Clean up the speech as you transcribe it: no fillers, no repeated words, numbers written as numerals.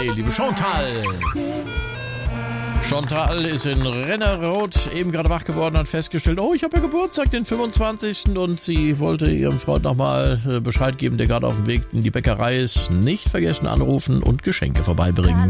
Hey, liebe Chantal. Chantal ist in Rennerroth eben gerade wach geworden, hat festgestellt, oh, ich habe ja Geburtstag, den 25. Und sie wollte ihrem Freund nochmal Bescheid geben, der gerade auf dem Weg in die Bäckerei ist. Nicht vergessen anrufen und Geschenke vorbeibringen.